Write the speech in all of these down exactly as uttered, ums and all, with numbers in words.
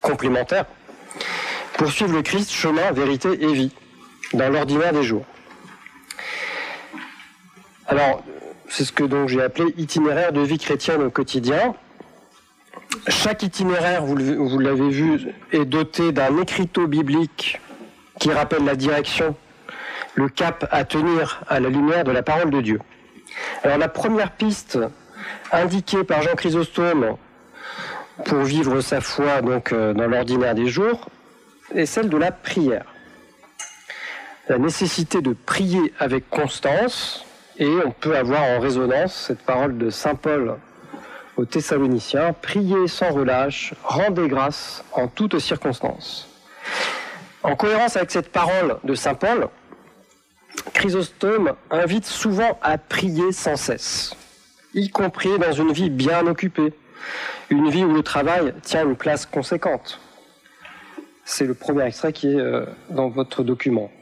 complémentaires pour suivre le Christ, chemin, vérité et vie, dans l'ordinaire des jours. Alors, c'est ce que donc j'ai appelé itinéraire de vie chrétienne au quotidien. Chaque itinéraire, vous, vous l'avez vu, est doté d'un écriteau biblique qui rappelle la direction, le cap à tenir à la lumière de la parole de Dieu. Alors la première piste indiquée par Jean Chrysostome pour vivre sa foi donc euh, dans l'ordinaire des jours est celle de la prière. La nécessité de prier avec constance, et on peut avoir en résonance cette parole de saint Paul aux Thessaloniciens, priez sans relâche, rendez grâce en toutes circonstances. En cohérence avec cette parole de saint Paul, Chrysostome invite souvent à prier sans cesse, y compris dans une vie bien occupée, une vie où le travail tient une place conséquente. C'est le premier extrait qui est dans votre document.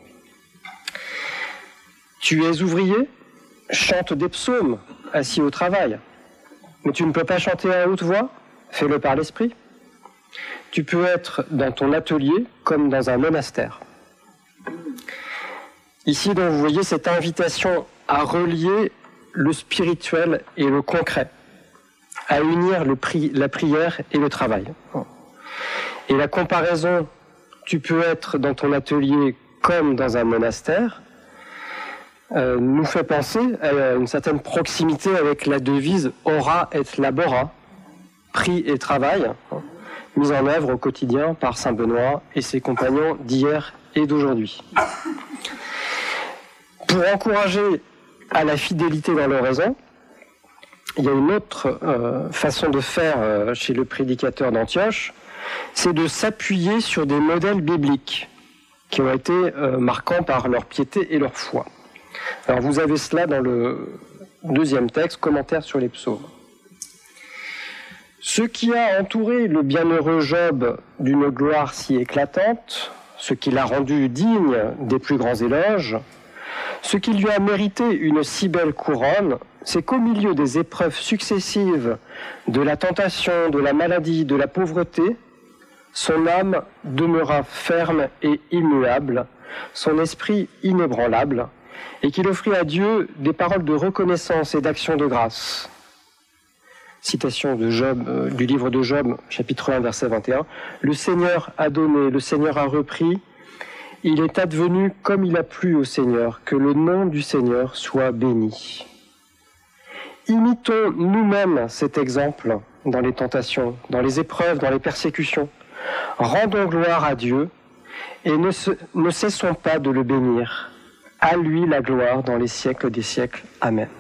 Tu es ouvrier, chante des psaumes, assis au travail. Mais tu ne peux pas chanter à haute voix, fais-le par l'esprit. Tu peux être dans ton atelier comme dans un monastère. Ici, donc, vous voyez cette invitation à relier le spirituel et le concret, à unir le pri- la prière et le travail. Et la comparaison, tu peux être dans ton atelier comme dans un monastère, euh, nous fait penser à une certaine proximité avec la devise « ora et labora », prix et travail, mise en œuvre au quotidien par saint Benoît et ses compagnons d'hier et d'aujourd'hui. Pour encourager à la fidélité dans l'oraison, il y a une autre euh, façon de faire euh, chez le prédicateur d'Antioche, c'est de s'appuyer sur des modèles bibliques qui ont été euh, marquants par leur piété et leur foi. Alors vous avez cela dans le deuxième texte, commentaire sur les psaumes. Ce qui a entouré le bienheureux Job d'une gloire si éclatante, ce qui l'a rendu digne des plus grands éloges, ce qui lui a mérité une si belle couronne, c'est qu'au milieu des épreuves successives de la tentation, de la maladie, de la pauvreté, son âme demeura ferme et immuable, son esprit inébranlable, et qu'il offrit à Dieu des paroles de reconnaissance et d'action de grâce. Citation de Job, euh, du livre de Job, chapitre un, verset vingt et un. « Le Seigneur a donné, le Seigneur a repris, il est advenu comme il a plu au Seigneur, que le nom du Seigneur soit béni. » Imitons nous-mêmes cet exemple dans les tentations, dans les épreuves, dans les persécutions. Rendons gloire à Dieu et ne, se, ne cessons pas de le bénir. À lui la gloire dans les siècles des siècles. Amen.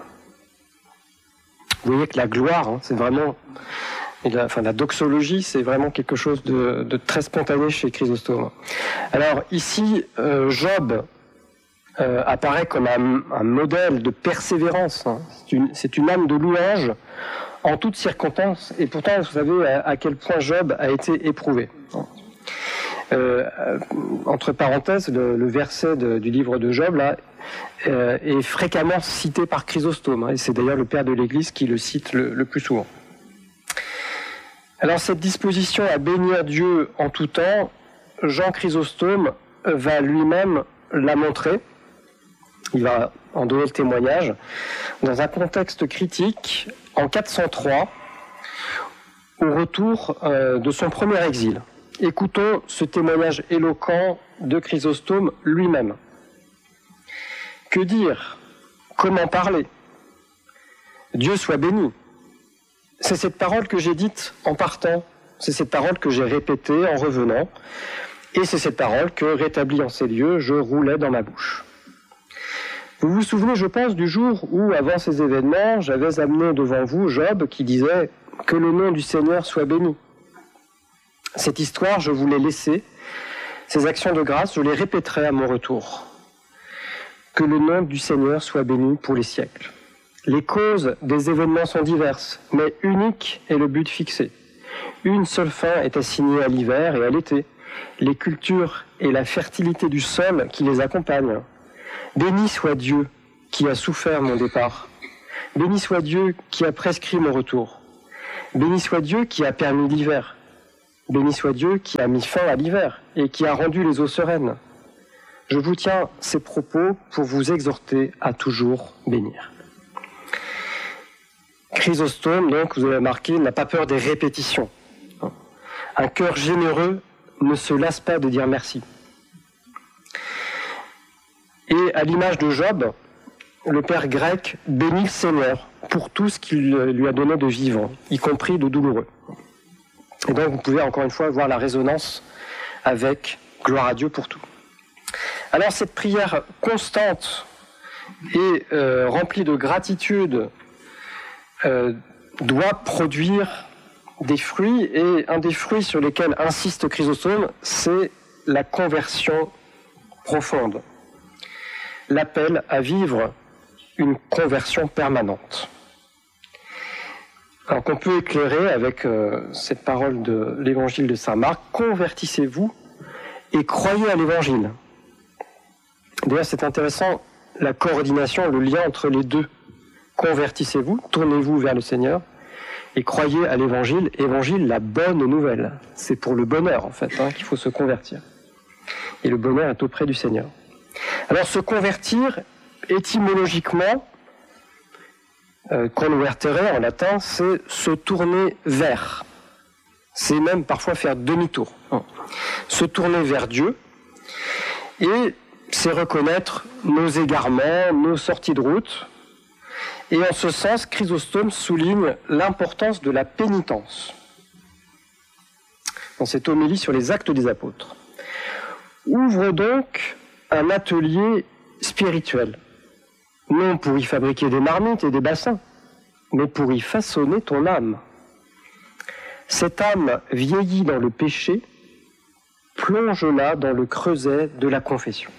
Vous voyez que la gloire, hein, c'est vraiment, la, enfin la doxologie, c'est vraiment quelque chose de, de très spontané chez Chrysostome. Alors ici, euh, Job euh, apparaît comme un, un modèle de persévérance. Hein. C'est, une, c'est une âme de louange en toutes circonstances. Et pourtant, vous savez à, à quel point Job a été éprouvé. Euh, entre parenthèses, le, le verset de, du livre de Job là, euh, est fréquemment cité par Chrysostome, hein, et c'est d'ailleurs le père de l'Église qui le cite le, le plus souvent. Alors cette disposition à bénir Dieu en tout temps, Jean Chrysostome va lui-même la montrer, il va en donner le témoignage, dans un contexte critique, en quatre cent trois, au retour euh, de son premier exil. Écoutons ce témoignage éloquent de Chrysostome lui-même. Que dire? Comment parler? Dieu soit béni. C'est cette parole que j'ai dite en partant, c'est cette parole que j'ai répétée en revenant, et c'est cette parole que, rétabli en ces lieux, je roulais dans ma bouche. Vous vous souvenez, je pense, du jour où, avant ces événements, j'avais amené devant vous Job qui disait « Que le nom du Seigneur soit béni ». Cette histoire, je vous l'ai laissée. Ces actions de grâce, je les répéterai à mon retour. Que le nom du Seigneur soit béni pour les siècles. Les causes des événements sont diverses, mais unique est le but fixé. Une seule fin est assignée à l'hiver et à l'été. Les cultures et la fertilité du sol qui les accompagnent. Béni soit Dieu qui a souffert mon départ. Béni soit Dieu qui a prescrit mon retour. Béni soit Dieu qui a permis l'hiver. Béni soit Dieu qui a mis fin à l'hiver et qui a rendu les eaux sereines. Je vous tiens ces propos pour vous exhorter à toujours bénir. Chrysostome, donc, vous avez remarqué, n'a pas peur des répétitions. Un cœur généreux ne se lasse pas de dire merci. Et à l'image de Job, le père grec bénit le Seigneur pour tout ce qu'il lui a donné de vivant, y compris de douloureux. Et donc vous pouvez encore une fois voir la résonance avec gloire à Dieu pour tout. Alors cette prière constante et euh, remplie de gratitude euh, doit produire des fruits, et un des fruits sur lesquels insiste Chrysostome, c'est la conversion profonde, l'appel à vivre une conversion permanente. Alors qu'on peut éclairer avec euh, cette parole de l'évangile de saint Marc, convertissez-vous et croyez à l'évangile. D'ailleurs, c'est intéressant, la coordination, le lien entre les deux. Convertissez-vous, tournez-vous vers le Seigneur et croyez à l'évangile. Évangile, la bonne nouvelle. C'est pour le bonheur, en fait, hein, qu'il faut se convertir. Et le bonheur est auprès du Seigneur. Alors, se convertir, étymologiquement, euh, convertere en latin, c'est se tourner vers. C'est même parfois faire demi-tour. Se tourner vers Dieu, et c'est reconnaître nos égarements, nos sorties de route. Et en ce sens, Chrysostome souligne l'importance de la pénitence dans cette homélie sur les actes des apôtres. Ouvre donc un atelier spirituel, non pour y fabriquer des marmites et des bassins, mais pour y façonner ton âme. Cette âme vieillie dans le péché, plonge-la dans le creuset de la confession.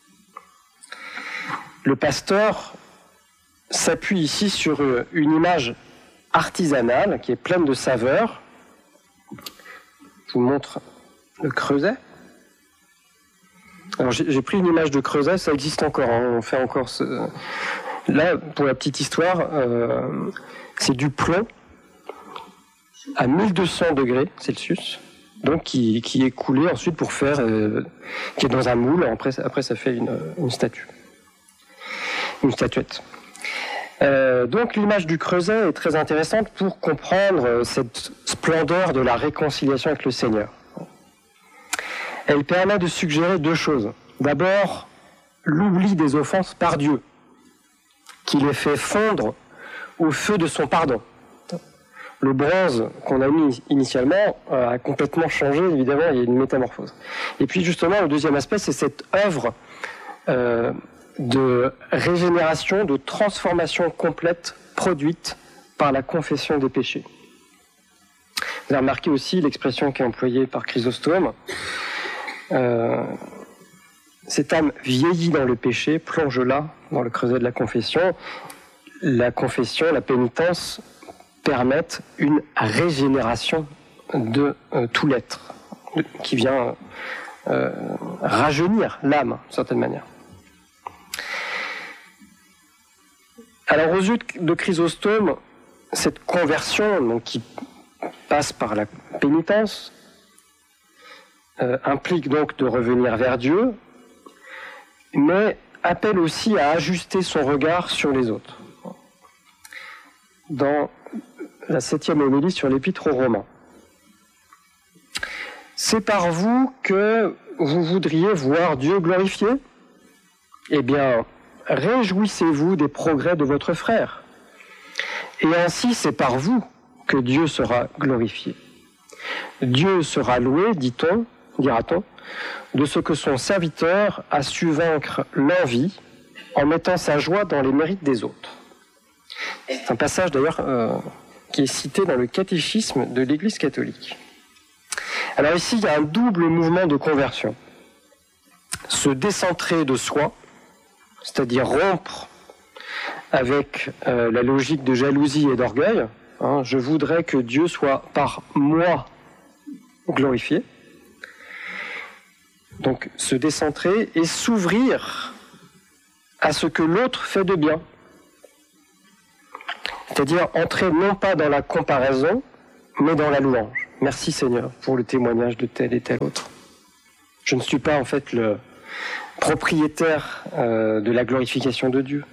Le pasteur s'appuie ici sur une image artisanale qui est pleine de saveurs. Je vous montre le creuset. Alors j'ai, j'ai pris une image de creuset, ça existe encore, hein, on fait encore ce... Là, pour la petite histoire, euh, c'est du plomb à mille deux cents degrés Celsius, donc qui, qui est coulé ensuite pour faire, euh, qui est dans un moule, après, après ça fait une, une statue, une statuette. Euh, donc l'image du creuset est très intéressante pour comprendre cette splendeur de la réconciliation avec le Seigneur. Elle permet de suggérer deux choses. D'abord, l'oubli des offenses par Dieu, qui les fait fondre au feu de son pardon. Le bronze qu'on a mis initialement a complètement changé, évidemment, il y a une métamorphose. Et puis justement, le deuxième aspect, c'est cette œuvre euh, de régénération, de transformation complète produite par la confession des péchés. Vous avez remarqué aussi l'expression qui est employée par Chrysostome. Euh, cette âme vieillie dans le péché, plonge-la dans le creuset de la confession. La confession, la pénitence permettent une régénération de euh, tout l'être, qui vient euh, rajeunir l'âme, d'une certaine manière. Alors, aux yeux de Chrysostome, cette conversion, donc, qui passe par la pénitence, euh, implique donc de revenir vers Dieu, mais appelle aussi à ajuster son regard sur les autres. Dans la septième homélie sur l'Épître aux Romains. C'est par vous que vous voudriez voir Dieu glorifié ? Eh bien, réjouissez-vous des progrès de votre frère. Et ainsi, c'est par vous que Dieu sera glorifié. Dieu sera loué, dit-on, dira-t-on, de ce que son serviteur a su vaincre l'envie en mettant sa joie dans les mérites des autres. C'est un passage d'ailleurs euh, qui est cité dans le catéchisme de l'Église catholique. Alors ici, il y a un double mouvement de conversion. Se décentrer de soi, c'est-à-dire rompre avec euh, la logique de jalousie et d'orgueil. Hein, je voudrais que Dieu soit par moi glorifié. Donc se décentrer et s'ouvrir à ce que l'autre fait de bien. C'est-à-dire entrer non pas dans la comparaison, mais dans la louange. Merci Seigneur pour le témoignage de tel et tel autre. Je ne suis pas en fait le propriétaire euh, de la glorification de Dieu.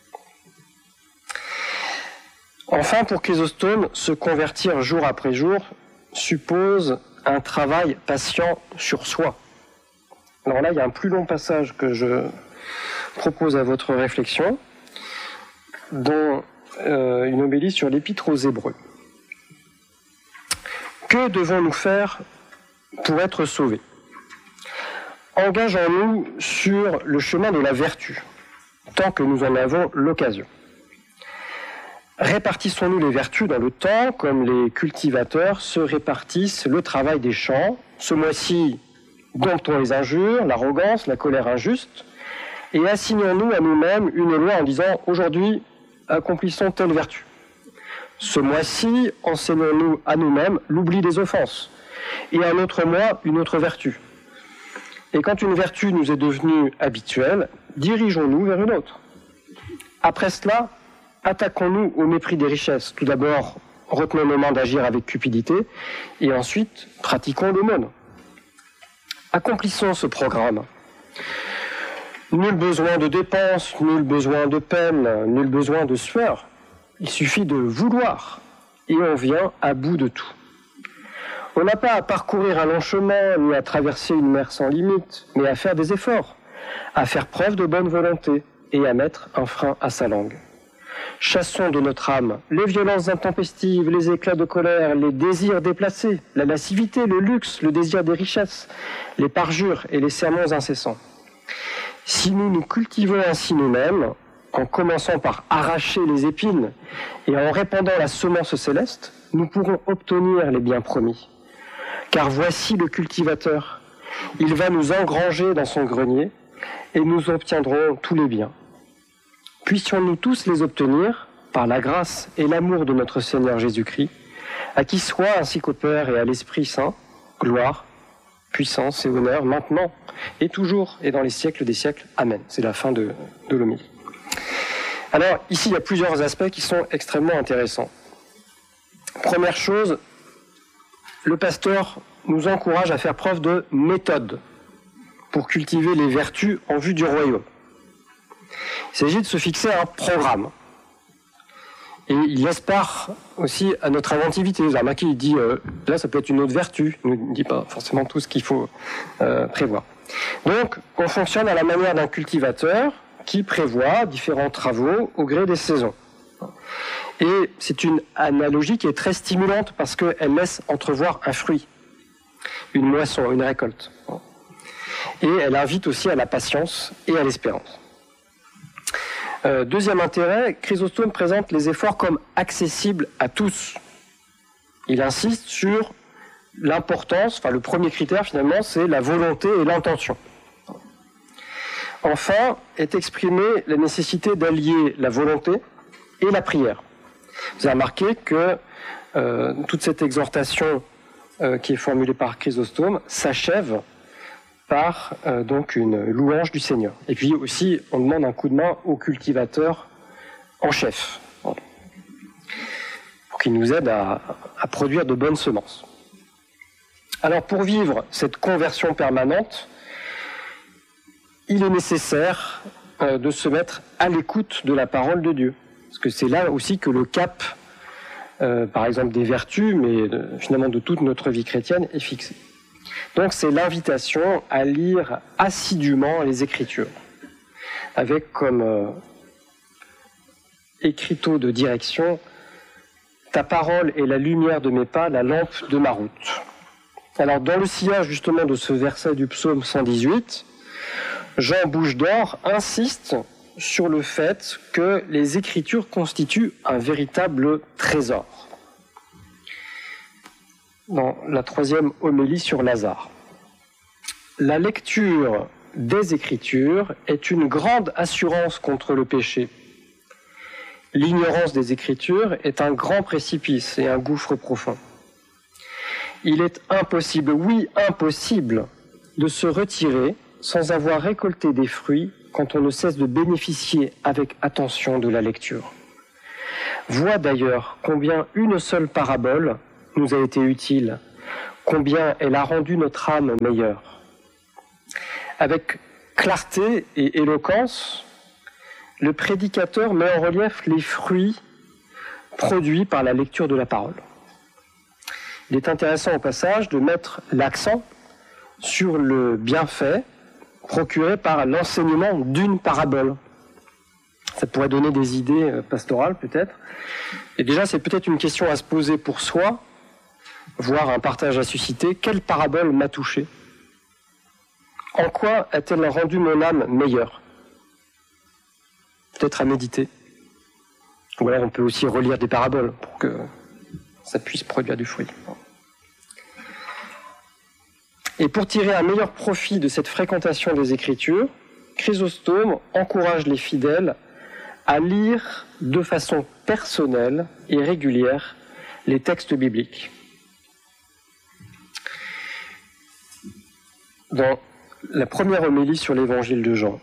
Enfin, pour Chrysostome, se convertir jour après jour suppose un travail patient sur soi. Alors là, il y a un plus long passage que je propose à votre réflexion, dans euh, une homélie sur l'Épître aux Hébreux. Que devons-nous faire pour être sauvés ? Engageons-nous sur le chemin de la vertu, tant que nous en avons l'occasion. Répartissons-nous les vertus dans le temps, comme les cultivateurs se répartissent le travail des champs. Ce mois-ci, domptons les injures, l'arrogance, la colère injuste, et assignons-nous à nous-mêmes une loi en disant « Aujourd'hui, accomplissons telle vertu ». Ce mois-ci, enseignons-nous à nous-mêmes l'oubli des offenses, et un autre mois, une autre vertu. Et quand une vertu nous est devenue habituelle, dirigeons-nous vers une autre. Après cela, attaquons-nous au mépris des richesses. Tout d'abord, retenons nos mains d'agir avec cupidité, et ensuite, pratiquons l'aumône. Accomplissons ce programme. Nul besoin de dépenses, nul besoin de peine, nul besoin de sueur. Il suffit de vouloir, et on vient à bout de tout. On n'a pas à parcourir un long chemin, ni à traverser une mer sans limite, mais à faire des efforts, à faire preuve de bonne volonté, et à mettre un frein à sa langue. Chassons de notre âme les violences intempestives, les éclats de colère, les désirs déplacés, la lascivité, le luxe, le désir des richesses, les parjures et les sermons incessants. Si nous nous cultivons ainsi nous-mêmes, en commençant par arracher les épines et en répandant la semence céleste, nous pourrons obtenir les biens promis. Car voici le cultivateur, il va nous engranger dans son grenier et nous obtiendrons tous les biens. Puissions-nous tous les obtenir par la grâce et l'amour de notre Seigneur Jésus-Christ, à qui soit ainsi qu'au Père et à l'Esprit Saint, gloire, puissance et honneur maintenant et toujours et dans les siècles des siècles. Amen. C'est la fin de, de l'homélie. Alors, ici, il y a plusieurs aspects qui sont extrêmement intéressants. Première chose, le pasteur nous encourage à faire preuve de méthode pour cultiver les vertus en vue du royaume. Il s'agit de se fixer un programme. Et il laisse part aussi à notre inventivité. Vous avez remarqué, il dit, euh, là, ça peut être une autre vertu. Il ne dit pas forcément tout ce qu'il faut euh, prévoir. Donc, on fonctionne à la manière d'un cultivateur qui prévoit différents travaux au gré des saisons. Et c'est une analogie qui est très stimulante parce qu'elle laisse entrevoir un fruit, une moisson, une récolte. Et elle invite aussi à la patience et à l'espérance. Euh, deuxième intérêt, Chrysostome présente les efforts comme accessibles à tous. Il insiste sur l'importance, enfin le premier critère finalement, c'est la volonté et l'intention. Enfin, est exprimée la nécessité d'allier la volonté et la prière. Vous avez remarqué que euh, toute cette exhortation euh, qui est formulée par Chrysostome s'achève par euh, donc une louange du Seigneur. Et puis aussi, on demande un coup de main au cultivateur en chef, pour qu'il nous aide à, à produire de bonnes semences. Alors pour vivre cette conversion permanente, il est nécessaire euh, de se mettre à l'écoute de la parole de Dieu. Parce que c'est là aussi que le cap, euh, par exemple des vertus, mais de, finalement de toute notre vie chrétienne, est fixé. Donc c'est l'invitation à lire assidûment les Écritures, avec comme euh, écriteau de direction « Ta parole est la lumière de mes pas, la lampe de ma route ». Alors dans le sillage justement de ce verset du psaume cent dix-huit, Jean Bouche d'Or insiste sur le fait que les Écritures constituent un véritable trésor. Dans la troisième homélie sur Lazare. La lecture des Écritures est une grande assurance contre le péché. L'ignorance des Écritures est un grand précipice et un gouffre profond. Il est impossible, oui impossible, de se retirer sans avoir récolté des fruits quand on ne cesse de bénéficier avec attention de la lecture. Vois d'ailleurs combien une seule parabole nous a été utile combien elle a rendu notre âme meilleure. Avec clarté et éloquence, le prédicateur met en relief les fruits produits par la lecture de la parole. Il est intéressant au passage de mettre l'accent sur le bienfait procuré par l'enseignement d'une parabole. Ça pourrait donner des idées pastorales peut-être. Et déjà, c'est peut-être une question à se poser pour soi, voire un partage à susciter. Quelle parabole m'a touché ? En quoi a-t-elle rendu mon âme meilleure ? Peut-être à méditer. Ou alors on peut aussi relire des paraboles pour que ça puisse produire du fruit. Et pour tirer un meilleur profit de cette fréquentation des Écritures, Chrysostome encourage les fidèles à lire de façon personnelle et régulière les textes bibliques. Dans la première homélie sur l'évangile de Jean,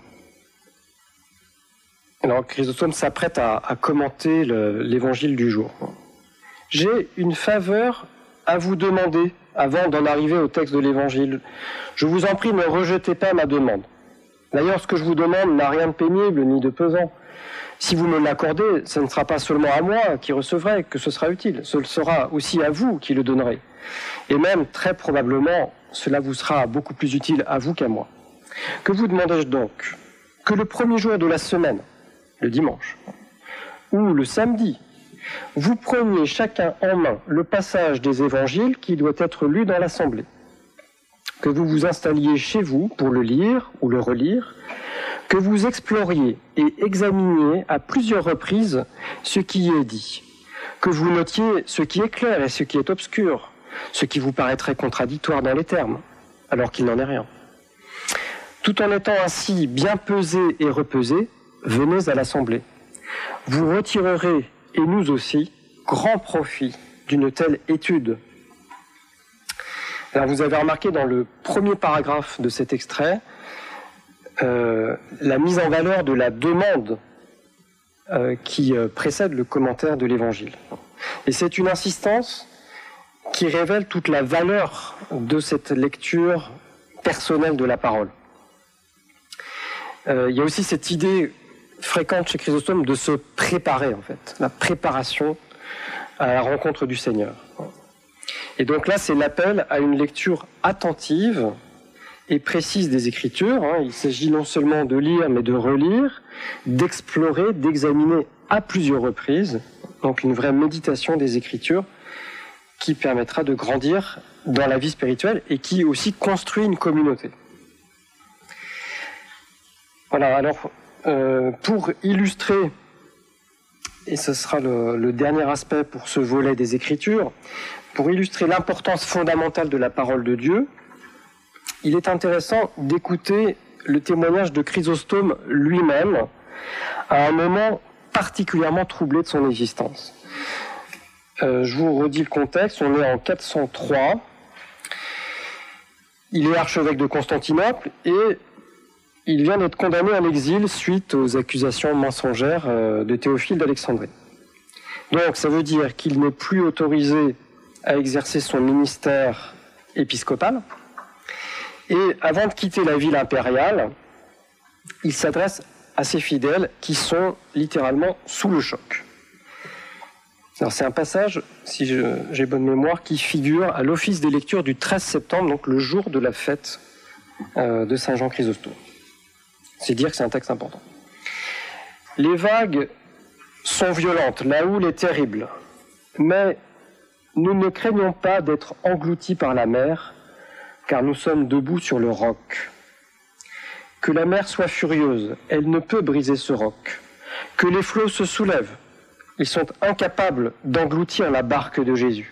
alors Chrysostome s'apprête à, à commenter le, l'évangile du jour. J'ai une faveur à vous demander avant d'en arriver au texte de l'évangile. Je vous en prie, ne rejetez pas ma demande. D'ailleurs, ce que je vous demande n'a rien de pénible ni de pesant. Si vous me l'accordez, ce ne sera pas seulement à moi qui recevrai que ce sera utile, ce sera aussi à vous qui le donnerez. Et même, très probablement, cela vous sera beaucoup plus utile à vous qu'à moi. Que vous demandais-je donc ? Que le premier jour de la semaine, le dimanche, ou le samedi, vous preniez chacun en main le passage des évangiles qui doit être lu dans l'assemblée. Que vous vous installiez chez vous pour le lire ou le relire, que vous exploriez et examiniez à plusieurs reprises ce qui y est dit, que vous notiez ce qui est clair et ce qui est obscur, ce qui vous paraîtrait contradictoire dans les termes, alors qu'il n'en est rien. Tout en étant ainsi bien pesé et repesé, venez à l'assemblée. Vous retirerez, et nous aussi, grand profit d'une telle étude. Alors vous avez remarqué dans le premier paragraphe de cet extrait euh, la mise en valeur de la demande euh, qui euh, précède le commentaire de l'Évangile. Et c'est une insistance qui révèle toute la valeur de cette lecture personnelle de la parole. Euh, il y a aussi cette idée fréquente chez Chrysostome de se préparer, en fait, la préparation à la rencontre du Seigneur. Et donc là, c'est l'appel à une lecture attentive et précise des Écritures. Il s'agit non seulement de lire, mais de relire, d'explorer, d'examiner à plusieurs reprises, donc une vraie méditation des Écritures qui permettra de grandir dans la vie spirituelle et qui aussi construit une communauté. Voilà, alors euh, pour illustrer, et ce sera le, le dernier aspect pour ce volet des Écritures, pour illustrer l'importance fondamentale de la parole de Dieu, il est intéressant d'écouter le témoignage de Chrysostome lui-même à un moment particulièrement troublé de son existence. Euh, je vous redis le contexte, on est en quatre cent trois, il est archevêque de Constantinople et il vient d'être condamné à l'exil suite aux accusations mensongères euh, de Théophile d'Alexandrie. Donc ça veut dire qu'il n'est plus autorisé à exercer son ministère épiscopal. Et avant de quitter la ville impériale, il s'adresse à ses fidèles qui sont littéralement sous le choc. Alors c'est un passage, si je, j'ai bonne mémoire, qui figure à l'office des lectures du treize septembre, donc le jour de la fête euh, de Saint Jean Chrysostome. C'est dire que c'est un texte important. Les vagues sont violentes, la houle est terrible, mais nous ne craignons pas d'être engloutis par la mer, car nous sommes debout sur le roc. Que la mer soit furieuse, elle ne peut briser ce roc. Que les flots se soulèvent, ils sont incapables d'engloutir la barque de Jésus.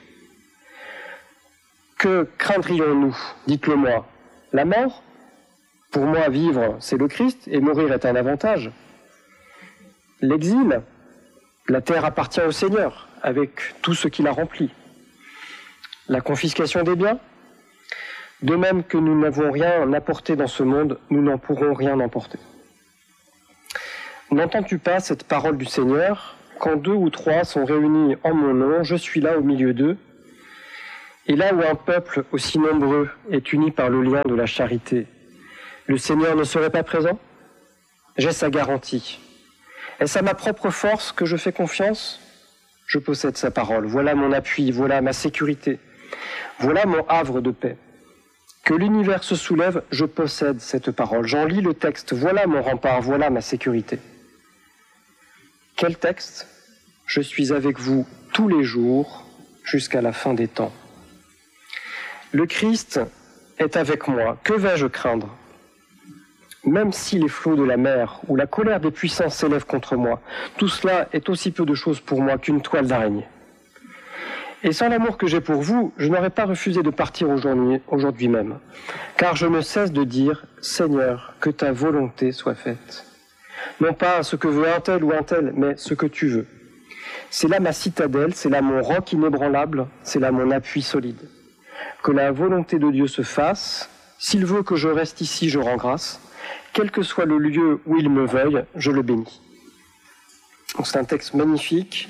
Que craindrions-nous, dites-le-moi, la mort ? Pour moi, vivre, c'est le Christ, et mourir est un avantage. L'exil, la terre appartient au Seigneur, avec tout ce qu'il a rempli. La confiscation des biens ? De même que nous n'avons rien apporté dans ce monde, nous n'en pourrons rien emporter. N'entends-tu pas cette parole du Seigneur ? Quand deux ou trois sont réunis en mon nom, je suis là au milieu d'eux. Et là où un peuple aussi nombreux est uni par le lien de la charité, le Seigneur ne serait pas présent? J'ai sa garantie. Est-ce à ma propre force que je fais confiance? Je possède sa parole. Voilà mon appui, voilà ma sécurité. Voilà mon havre de paix. Que l'univers se soulève, je possède cette parole. J'en lis le texte. Voilà mon rempart, voilà ma sécurité. Quel texte? Je suis avec vous tous les jours jusqu'à la fin des temps. Le Christ est avec moi. Que vais-je craindre? Même si les flots de la mer ou la colère des puissants s'élèvent contre moi, tout cela est aussi peu de choses pour moi qu'une toile d'araignée. Et sans l'amour que j'ai pour vous, je n'aurais pas refusé de partir aujourd'hui, aujourd'hui même, car je ne cesse de dire, Seigneur, que ta volonté soit faite. Non pas ce que veut un tel ou un tel, mais ce que tu veux. C'est là ma citadelle, c'est là mon roc inébranlable, c'est là mon appui solide. Que la volonté de Dieu se fasse, s'il veut que je reste ici, je rends grâce. Quel que soit le lieu où il me veuille, je le bénis. Donc c'est un texte magnifique.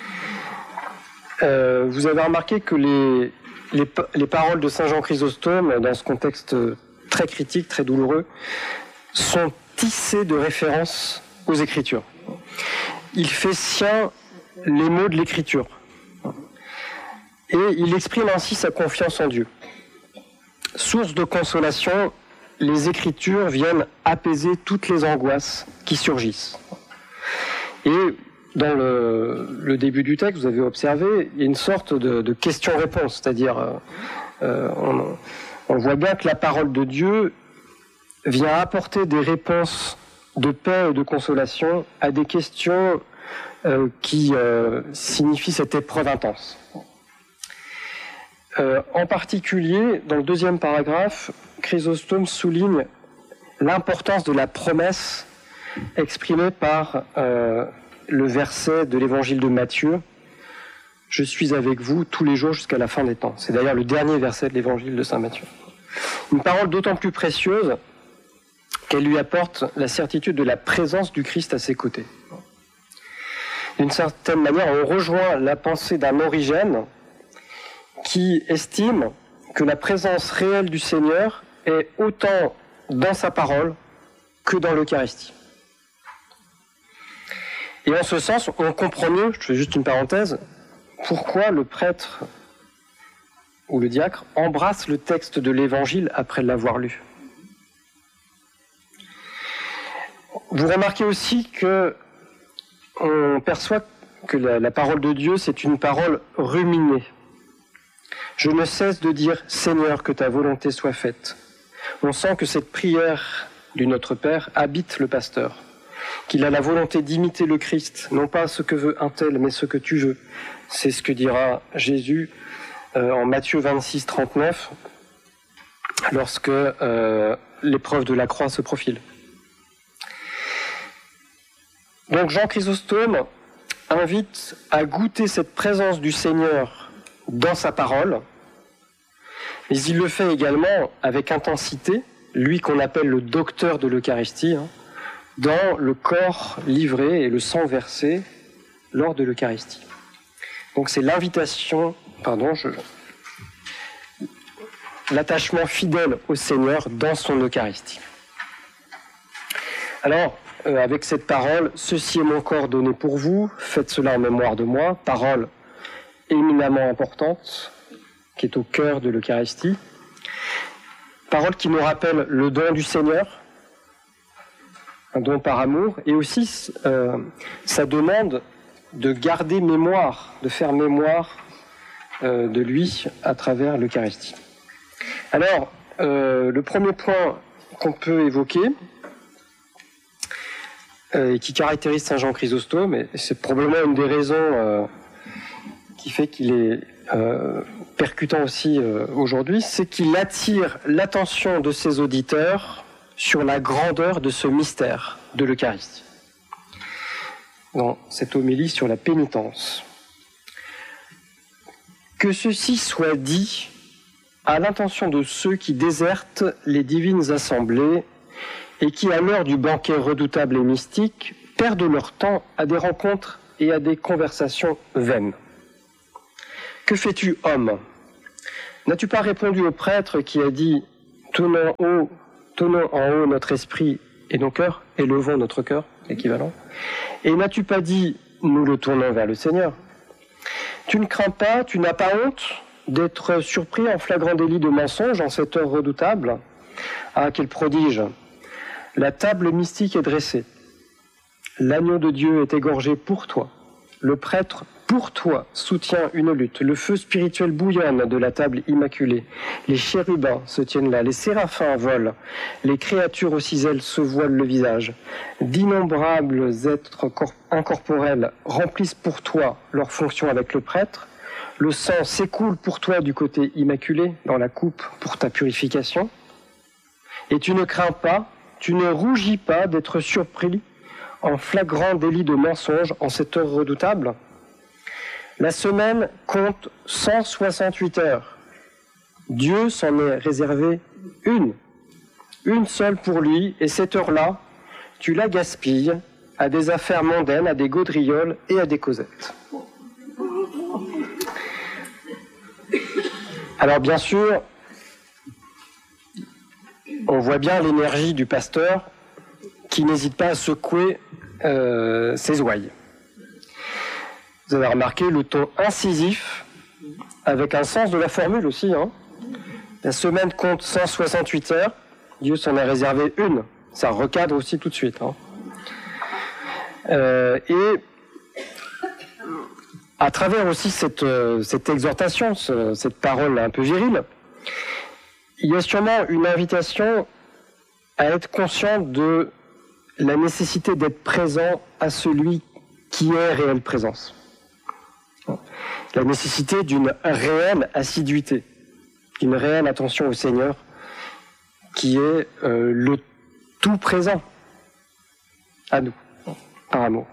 Euh, vous avez remarqué que les, les, les paroles de Saint Jean Chrysostome, dans ce contexte très critique, très douloureux, sont tissées de références aux Écritures. Il fait sien les mots de l'Écriture. Et il exprime ainsi sa confiance en Dieu. Source de consolation, les Écritures viennent apaiser toutes les angoisses qui surgissent. Et dans le, le début du texte, vous avez observé, il y a une sorte de, de question-réponse, c'est-à-dire euh, on, on voit bien que la parole de Dieu vient apporter des réponses de paix et de consolation à des questions euh, qui euh, signifient cette épreuve intense. Euh, en particulier, dans le deuxième paragraphe, Chrysostome souligne l'importance de la promesse exprimée par euh, le verset de l'évangile de Matthieu « Je suis avec vous tous les jours jusqu'à la fin des temps ». C'est d'ailleurs le dernier verset de l'évangile de saint Matthieu. Une parole d'autant plus précieuse qu'elle lui apporte la certitude de la présence du Christ à ses côtés. D'une certaine manière, on rejoint la pensée d'un Origène qui estime que la présence réelle du Seigneur est autant dans sa parole que dans l'Eucharistie. Et en ce sens, on comprend mieux, je fais juste une parenthèse, pourquoi le prêtre ou le diacre embrasse le texte de l'Évangile après l'avoir lu. Vous remarquez aussi que on perçoit que la, la parole de Dieu, c'est une parole ruminée. Je ne cesse de dire « Seigneur, que ta volonté soit faite ». On sent que cette prière du Notre Père habite le pasteur, qu'il a la volonté d'imiter le Christ, non pas ce que veut un tel, mais ce que tu veux. C'est ce que dira Jésus euh, en Matthieu vingt-six, trente-neuf, lorsque euh, l'épreuve de la croix se profile. Donc Jean Chrysostome invite à goûter cette présence du Seigneur dans sa parole, mais il le fait également avec intensité, lui qu'on appelle le docteur de l'Eucharistie, hein, dans le corps livré et le sang versé lors de l'Eucharistie. Donc c'est l'invitation, pardon, je, l'attachement fidèle au Seigneur dans son Eucharistie. Alors, euh, avec cette parole, « Ceci est mon corps donné pour vous, faites cela en mémoire de moi », parole éminemment importante, qui est au cœur de l'Eucharistie. Parole qui nous rappelle le don du Seigneur, un don par amour, et aussi euh, sa demande de garder mémoire, de faire mémoire euh, de lui à travers l'Eucharistie. Alors, euh, le premier point qu'on peut évoquer, euh, et qui caractérise Saint Jean Chrysostome, et c'est probablement une des raisons euh, qui fait qu'il est euh, percutant aussi euh, aujourd'hui, c'est qu'il attire l'attention de ses auditeurs sur la grandeur de ce mystère de l'Eucharistie. Dans cette homélie sur la pénitence. Que ceci soit dit à l'intention de ceux qui désertent les divines assemblées et qui, à l'heure du banquet redoutable et mystique, perdent leur temps à des rencontres et à des conversations vaines. Que fais-tu, homme? N'as-tu pas répondu au prêtre qui a dit « Tenons haut, tenons en haut notre esprit et nos cœurs, élevons notre cœur », équivalent. Et n'as-tu pas dit « Nous le tournons vers le Seigneur ». Tu ne crains pas, tu n'as pas honte d'être surpris en flagrant délit de mensonge en cette heure redoutable. Ah, quel prodige! La table mystique est dressée. L'agneau de Dieu est égorgé pour toi. Le prêtre, pour toi, soutient une lutte. Le feu spirituel bouillonne de la table immaculée. Les chérubins se tiennent là. Les séraphins volent. Les créatures aux six ailes se voilent le visage. D'innombrables êtres incorporels remplissent pour toi leur fonction avec le prêtre. Le sang s'écoule pour toi du côté immaculé, dans la coupe pour ta purification. Et tu ne crains pas, tu ne rougis pas d'être surpris en flagrant délit de mensonge en cette heure redoutable. La semaine compte cent soixante-huit heures. Dieu s'en est réservé une, une seule pour lui, et cette heure-là, tu la gaspilles à des affaires mondaines, à des gaudrioles et à des causettes. Alors bien sûr, on voit bien l'énergie du pasteur qui n'hésite pas à secouer euh, ses ouailles. Vous avez remarqué le ton incisif, avec un sens de la formule aussi. Hein. La semaine compte cent soixante-huit heures, Dieu s'en a réservé une. Ça recadre aussi tout de suite. Hein. Euh, et à travers aussi cette, cette exhortation, ce, cette parole un peu virile, il y a sûrement une invitation à être conscient de la nécessité d'être présent à celui qui est réelle présence. La nécessité d'une réelle assiduité, d'une réelle attention au Seigneur, qui est euh, le tout présent à nous, par amour.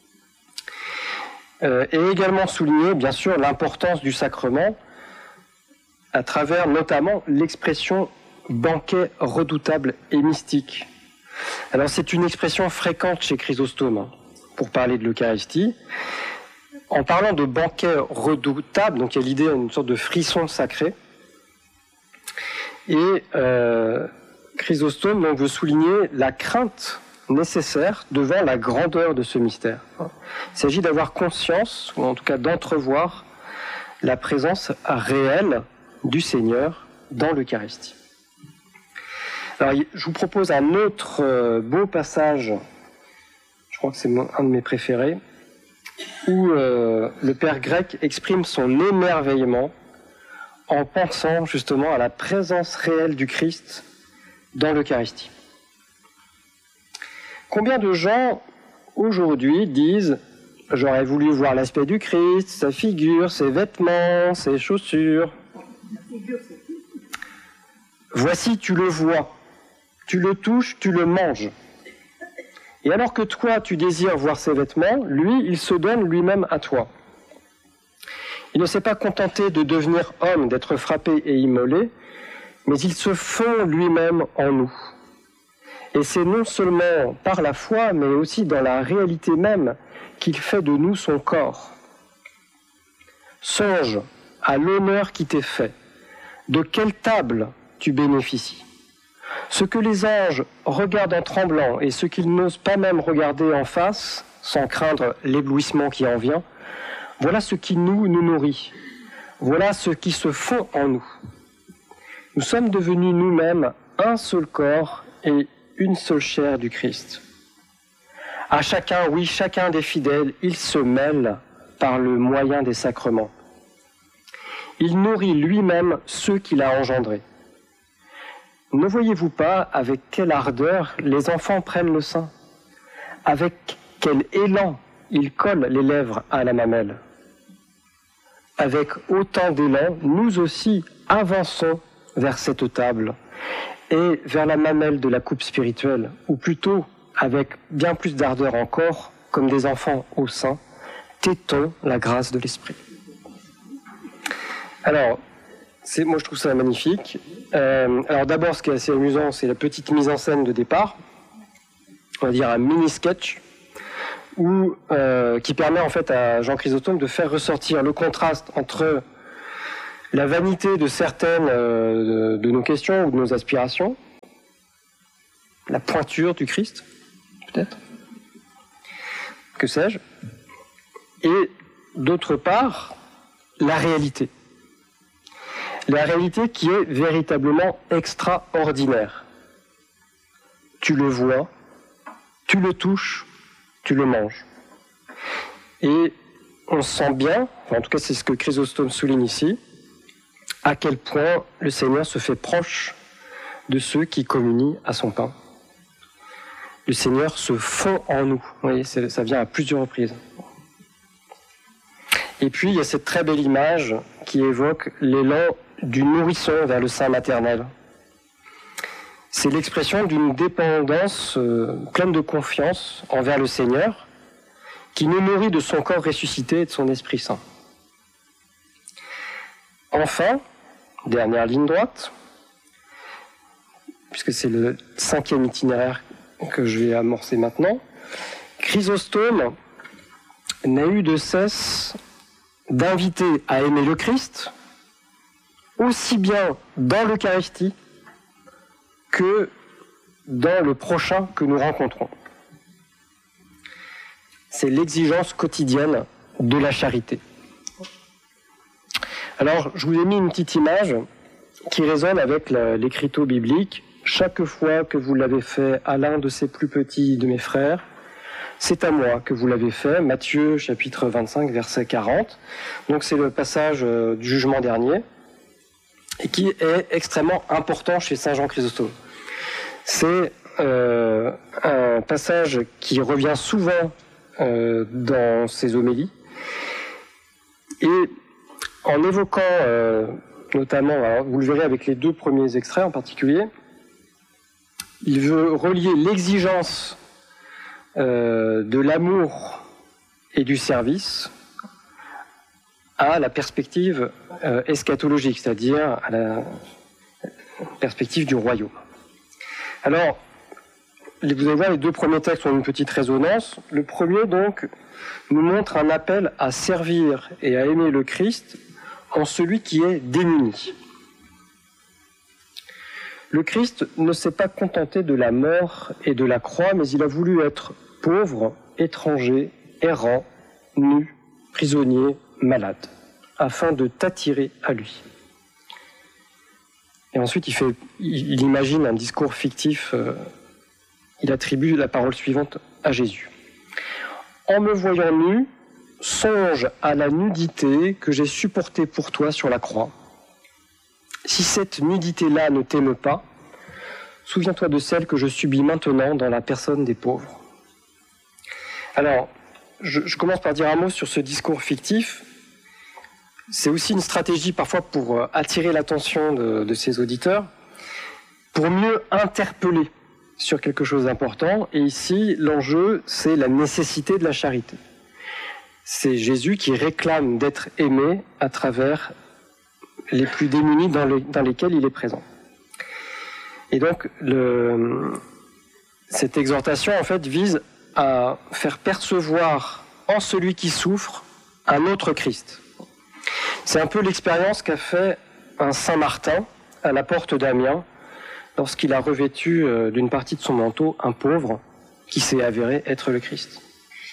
Euh, et également souligner, bien sûr, l'importance du sacrement à travers notamment l'expression banquet redoutable et mystique. Alors c'est une expression fréquente chez Chrysostome hein, pour parler de l'Eucharistie. En parlant de banquet redoutable, donc il y a l'idée d'une sorte de frisson sacré. Et euh, Chrysostome donc, veut souligner la crainte nécessaire devant la grandeur de ce mystère. Il s'agit d'avoir conscience, ou en tout cas d'entrevoir, la présence réelle du Seigneur dans l'Eucharistie. Alors, je vous propose un autre euh, beau passage, je crois que c'est un de mes préférés, où euh, le Père grec exprime son émerveillement en pensant justement à la présence réelle du Christ dans l'Eucharistie. Combien de gens aujourd'hui disent « J'aurais voulu voir l'aspect du Christ, sa figure, ses vêtements, ses chaussures. » Voici, tu le vois, tu le touches, tu le manges. Et alors que toi, tu désires voir ses vêtements, lui, il se donne lui-même à toi. Il ne s'est pas contenté de devenir homme, d'être frappé et immolé, mais il se fond lui-même en nous. Et c'est non seulement par la foi, mais aussi dans la réalité même qu'il fait de nous son corps. Songe à l'honneur qui t'est fait. De quelle table tu bénéficies? Ce que les anges regardent en tremblant et ce qu'ils n'osent pas même regarder en face, sans craindre l'éblouissement qui en vient, voilà ce qui nous, nous nourrit. Voilà ce qui se fond en nous. Nous sommes devenus nous-mêmes un seul corps et une seule chair du Christ. À chacun, oui, chacun des fidèles, il se mêle par le moyen des sacrements. Il nourrit lui-même ceux qu'il a engendrés. Ne voyez-vous pas avec quelle ardeur les enfants prennent le sein? Avec quel élan ils collent les lèvres à la mamelle? Avec autant d'élan, nous aussi avançons vers cette table et vers la mamelle de la coupe spirituelle, ou plutôt, avec bien plus d'ardeur encore, comme des enfants au sein, tétons la grâce de l'Esprit. Alors, c'est, moi je trouve ça magnifique. Euh, alors d'abord, ce qui est assez amusant, c'est la petite mise en scène de départ, on va dire un mini-sketch, où, euh, qui permet en fait à Jean Chrysostome de faire ressortir le contraste entre la vanité de certaines euh, de, de nos questions ou de nos aspirations, la pointure du Christ, peut-être, que sais-je, et d'autre part, la réalité. La réalité qui est véritablement extraordinaire. Tu le vois, tu le touches, tu le manges. Et on sent bien, enfin en tout cas c'est ce que Chrysostome souligne ici, à quel point le Seigneur se fait proche de ceux qui communient à son pain. Le Seigneur se fond en nous. Vous voyez, ça vient à plusieurs reprises. Et puis il y a cette très belle image qui évoque l'élan du nourrisson vers le sein maternel. C'est l'expression d'une dépendance euh, pleine de confiance envers le Seigneur, qui nous nourrit de son corps ressuscité et de son Esprit Saint. Enfin, dernière ligne droite, puisque c'est le cinquième itinéraire que je vais amorcer maintenant, Chrysostome n'a eu de cesse d'inviter à aimer le Christ, aussi bien dans l'Eucharistie que dans le prochain que nous rencontrons. C'est l'exigence quotidienne de la charité. Alors, je vous ai mis une petite image qui résonne avec l'écriteau biblique. Chaque fois que vous l'avez fait à l'un de ces plus petits de mes frères, c'est à moi que vous l'avez fait. Matthieu, chapitre vingt-cinq, verset quarante. Donc, c'est le passage du jugement dernier, et qui est extrêmement important chez saint Jean Chrysostome. C'est euh, un passage qui revient souvent euh, dans ses homélies, et en évoquant euh, notamment, alors vous le verrez avec les deux premiers extraits en particulier, il veut relier l'exigence euh, de l'amour et du service à la perspective euh, eschatologique, c'est-à-dire à la perspective du royaume. Alors, vous allez voir, les deux premiers textes ont une petite résonance. Le premier, donc, nous montre un appel à servir et à aimer le Christ en celui qui est démuni. Le Christ ne s'est pas contenté de la mort et de la croix, mais il a voulu être pauvre, étranger, errant, nu, prisonnier, malade, afin de t'attirer à lui. Et ensuite, il, fait, il imagine un discours fictif. Euh, il attribue la parole suivante à Jésus. « En me voyant nu, songe à la nudité que j'ai supportée pour toi sur la croix. Si cette nudité-là ne t'aime pas, souviens-toi de celle que je subis maintenant dans la personne des pauvres. » Alors, je, je commence par dire un mot sur ce discours fictif. C'est aussi une stratégie parfois pour attirer l'attention de, de ses auditeurs, pour mieux interpeller sur quelque chose d'important. Et ici, l'enjeu, c'est la nécessité de la charité. C'est Jésus qui réclame d'être aimé à travers les plus démunis dans, le, dans lesquels il est présent. Et donc, le, cette exhortation, en fait, vise à faire percevoir en celui qui souffre un autre Christ. C'est un peu l'expérience qu'a fait un Saint Martin à la porte d'Amiens lorsqu'il a revêtu d'une partie de son manteau un pauvre qui s'est avéré être le Christ.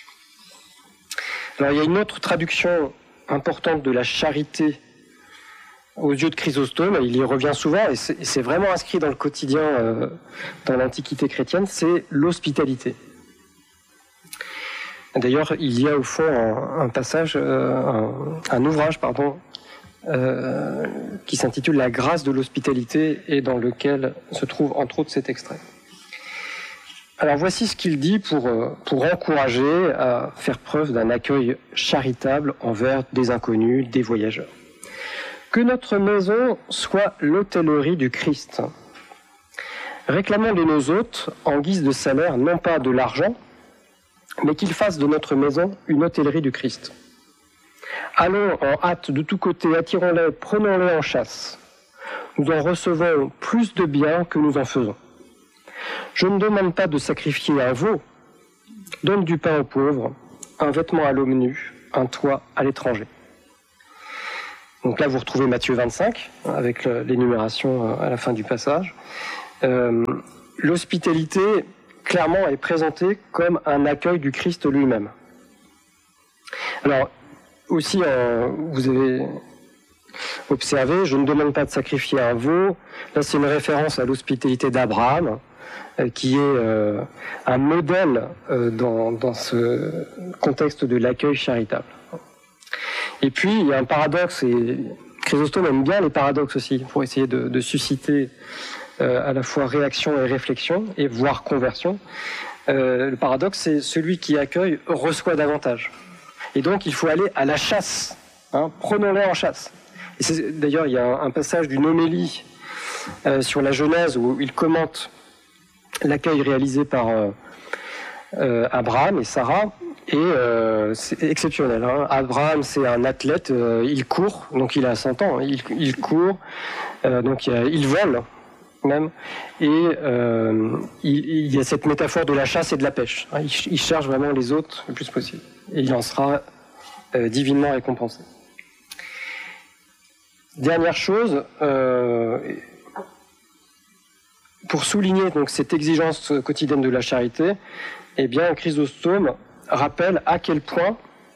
Alors il y a une autre traduction importante de la charité aux yeux de Chrysostome, il y revient souvent et c'est, c'est vraiment inscrit dans le quotidien euh, dans l'Antiquité chrétienne, c'est l'hospitalité. D'ailleurs, il y a au fond un, un passage, euh, un, un ouvrage, pardon, euh, qui s'intitule « La grâce de l'hospitalité » et dans lequel se trouve entre autres cet extrait. Alors voici ce qu'il dit pour, pour encourager à faire preuve d'un accueil charitable envers des inconnus, des voyageurs. « Que notre maison soit l'hôtellerie du Christ. Réclamons de nos hôtes, en guise de salaire, non pas de l'argent, mais qu'ils fassent de notre maison une hôtellerie du Christ. Allons en hâte de tous côtés, attirons-les, prenons-les en chasse. Nous en recevons plus de bien que nous en faisons. Je ne demande pas de sacrifier un veau. Donne du pain aux pauvres, un vêtement à l'homme nu, un toit à l'étranger. » Donc là, vous retrouvez Matthieu vingt-cinq, avec l'énumération à la fin du passage. Euh, L'hospitalité, clairement, est présentée comme un accueil du Christ lui-même. Alors, aussi, euh, vous avez observé, je ne demande pas de sacrifier un veau. Là, c'est une référence à l'hospitalité d'Abraham, euh, qui est euh, un modèle euh, dans, dans ce contexte de l'accueil charitable. Et puis, il y a un paradoxe, et Chrysostome aime bien les paradoxes aussi, pour essayer de, de susciter euh, à la fois réaction et réflexion, et voire conversion. Euh, le paradoxe, c'est celui qui accueille reçoit davantage. Et donc, il faut aller à la chasse. Hein, prenons-les en chasse. Et d'ailleurs, il y a un, un passage d'une homélie euh, sur la Genèse où il commente l'accueil réalisé par euh, euh, Abraham et Sarah. Et euh, c'est exceptionnel. Hein. Abraham, c'est un athlète, euh, il court, donc il a cent ans, hein, il, il court, euh, donc il, il vole même. Et euh, il, il y a cette métaphore de la chasse et de la pêche. Hein. Il, il cherche vraiment les autres le plus possible. Et il en sera euh, divinement récompensé. Dernière chose, euh, pour souligner donc cette exigence quotidienne de la charité, eh bien Chrysostome rappelle à quel point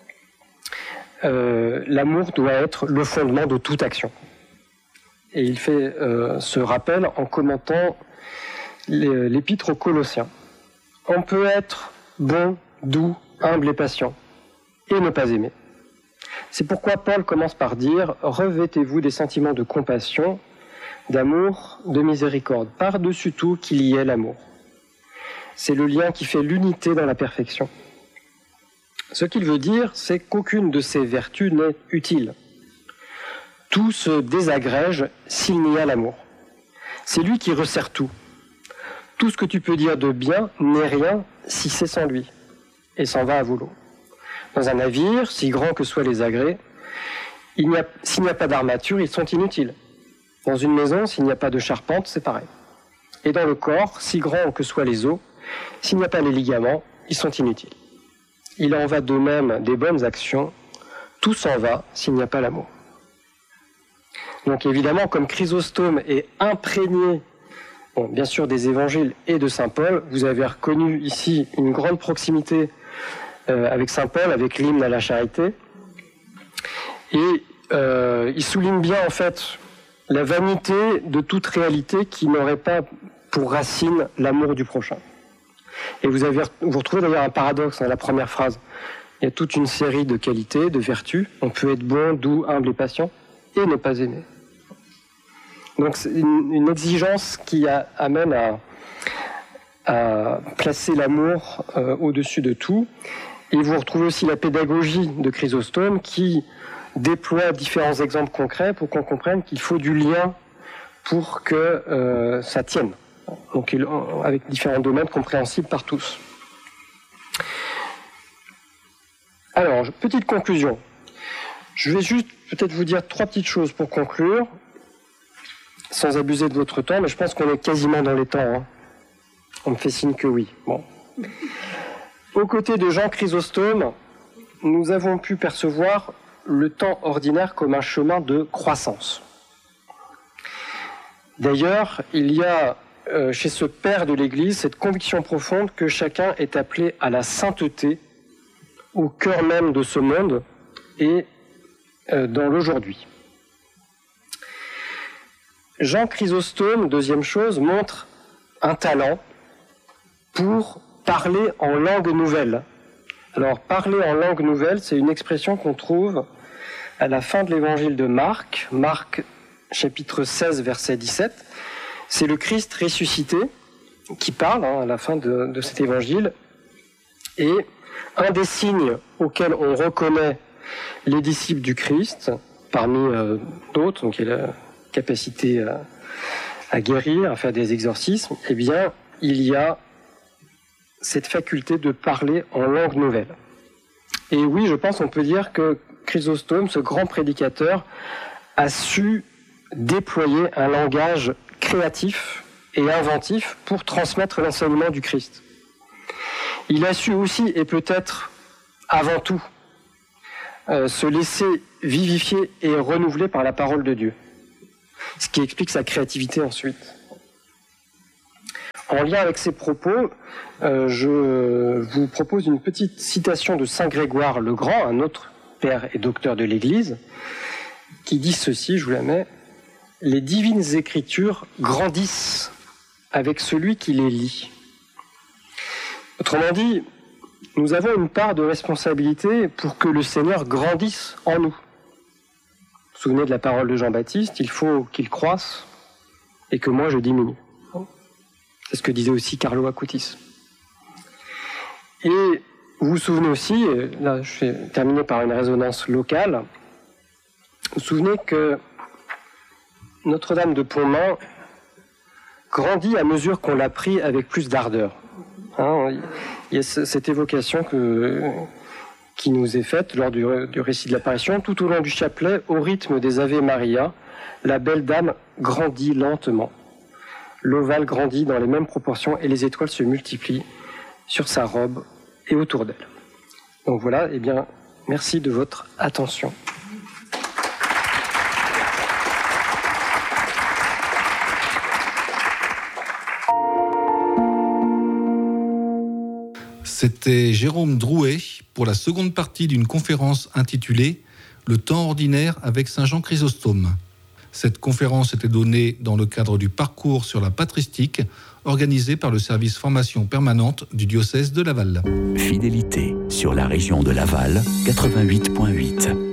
euh, l'amour doit être le fondement de toute action. Et il fait euh, ce rappel en commentant l'épître aux Colossiens. On peut être bon, doux, humble et patient, et ne pas aimer. C'est pourquoi Paul commence par dire « Revêtez-vous des sentiments de compassion, d'amour, de miséricorde, par-dessus tout qu'il y ait l'amour. » C'est le lien qui fait l'unité dans la perfection. Ce qu'il veut dire, c'est qu'aucune de ces vertus n'est utile. Tout se désagrège s'il n'y a l'amour. C'est lui qui resserre tout. Tout ce que tu peux dire de bien n'est rien si c'est sans lui, et s'en va à volo. Dans un navire, si grand que soient les agrès, il n'y a, s'il n'y a pas d'armature, ils sont inutiles. Dans une maison, s'il n'y a pas de charpente, c'est pareil. Et dans le corps, si grand que soient les os, s'il n'y a pas les ligaments, ils sont inutiles. Il en va de même des bonnes actions, tout s'en va s'il n'y a pas l'amour. Donc évidemment, comme Chrysostome est imprégné, bon, bien sûr, des évangiles et de saint Paul, vous avez reconnu ici une grande proximité euh, avec saint Paul, avec l'hymne à la charité. Et euh, il souligne bien en fait la vanité de toute réalité qui n'aurait pas pour racine l'amour du prochain. Et vous, avez, vous retrouvez d'ailleurs un paradoxe dans la première phrase. Il y a toute une série de qualités, de vertus. On peut être bon, doux, humble et patient, et ne pas aimer. Donc c'est une, une exigence qui a, amène à, à placer l'amour euh, au-dessus de tout. Et vous retrouvez aussi la pédagogie de Chrysostome qui déploie différents exemples concrets pour qu'on comprenne qu'il faut du lien pour que euh, ça tienne. Donc avec différents domaines compréhensibles par tous. Alors, petite conclusion. Je vais juste peut-être vous dire trois petites choses pour conclure, sans abuser de votre temps, mais je pense qu'on est quasiment dans les temps. Hein. On me fait signe que oui. Bon. Aux côtés de Jean Chrysostome, nous avons pu percevoir le temps ordinaire comme un chemin de croissance. D'ailleurs, il y a euh, chez ce père de l'Église cette conviction profonde que chacun est appelé à la sainteté au cœur même de ce monde et euh, dans l'aujourd'hui. Jean Chrysostome, deuxième chose, montre un talent pour parler en langue nouvelle. Alors, parler en langue nouvelle, c'est une expression qu'on trouve à la fin de l'évangile de Marc, Marc chapitre seize, verset dix-sept. C'est le Christ ressuscité qui parle hein, à la fin de, de cet évangile. Et un des signes auxquels on reconnaît les disciples du Christ, parmi euh, d'autres, donc il y a la capacité à, à guérir, à faire des exorcismes, eh bien, il y a cette faculté de parler en langue nouvelle. Et oui, je pense qu'on peut dire que Chrysostome, ce grand prédicateur, a su déployer un langage créatif et inventif pour transmettre l'enseignement du Christ. Il a su aussi, et peut-être avant tout, euh, se laisser vivifier et renouveler par la parole de Dieu. Ce qui explique sa créativité ensuite. En lien avec ces propos, euh, je vous propose une petite citation de Saint Grégoire le Grand, un autre père et docteur de l'Église, qui dit ceci, je vous la mets: « Les divines écritures grandissent avec celui qui les lit. » Autrement dit, nous avons une part de responsabilité pour que le Seigneur grandisse en nous. Vous vous souvenez de la parole de Jean-Baptiste, il faut qu'il croisse et que moi je diminue. C'est ce que disait aussi Carlo Acutis. Et vous vous souvenez aussi, là je vais terminer par une résonance locale, vous vous souvenez que Notre-Dame de Pontmain grandit à mesure qu'on l'a pris avec plus d'ardeur. Hein, il y a cette évocation que, qui nous est faite lors du, du récit de l'apparition. Tout au long du chapelet, au rythme des Ave Maria, la belle dame grandit lentement. L'ovale grandit dans les mêmes proportions et les étoiles se multiplient sur sa robe et autour d'elle. Donc voilà, eh bien, merci de votre attention. C'était Jérôme Drouet pour la seconde partie d'une conférence intitulée « Le temps ordinaire avec Saint Jean Chrysostome ». Cette conférence était donnée dans le cadre du parcours sur la patristique organisé par le service formation permanente du diocèse de Laval. Fidélité sur la région de Laval, quatre-vingt-huit virgule huit.